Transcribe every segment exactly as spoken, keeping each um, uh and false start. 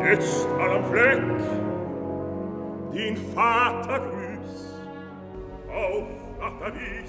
Jetzt allem Fleck den Vater grüß auf Nathalis.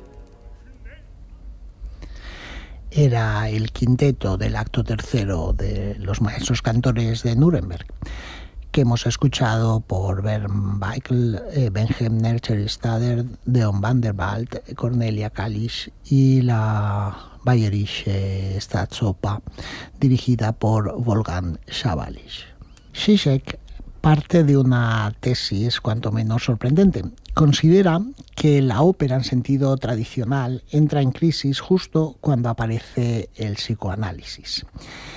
Era el quinteto del acto tercero de los maestros cantores de Nuremberg, que hemos escuchado por Bernd Weigl, eh, Benjamin Nercher Stader, Deon van der Wald, Cornelia Kalisch y la Bayerische Staatsoper, dirigida por Wolfgang Sawallisch. Zizek parte de una tesis cuanto menos sorprendente. Considera que la ópera en sentido tradicional entra en crisis justo cuando aparece el psicoanálisis.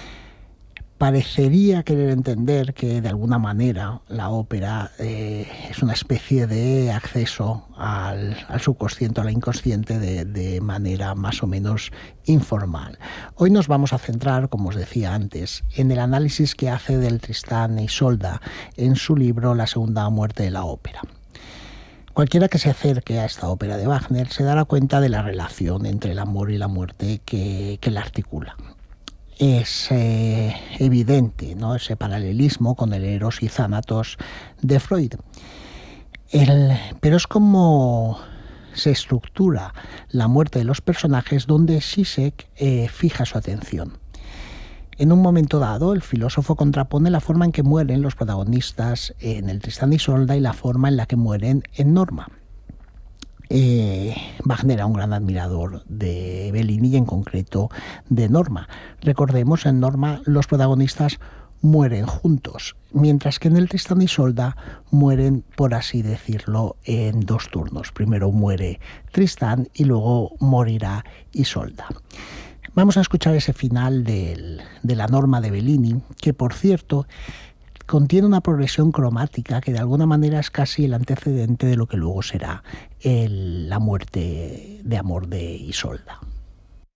Parecería querer entender que de alguna manera la ópera eh, es una especie de acceso al, al subconsciente o al inconsciente de, de manera más o menos informal. Hoy nos vamos a centrar, como os decía antes, en el análisis que hace del Tristán e Isolda en su libro La segunda muerte de la ópera. Cualquiera que se acerque a esta ópera de Wagner se dará cuenta de la relación entre el amor y la muerte que, que la articula. Es eh, evidente, ¿no?, ese paralelismo con el Eros y Thanatos de Freud. El, pero es como se estructura la muerte de los personajes donde Zizek eh, fija su atención. En un momento dado, el filósofo contrapone la forma en que mueren los protagonistas en el Tristán e Isolda y la forma en la que mueren en Norma. Eh, Wagner era un gran admirador de Bellini y en concreto de Norma. Recordemos, en Norma los protagonistas mueren juntos, mientras que en el Tristán e Isolda mueren, por así decirlo, en dos turnos. Primero muere Tristán y luego morirá Isolda. Vamos a escuchar ese final del, de la Norma de Bellini, que por cierto contiene una progresión cromática que de alguna manera es casi el antecedente de lo que luego será el, la muerte de amor de Isolda.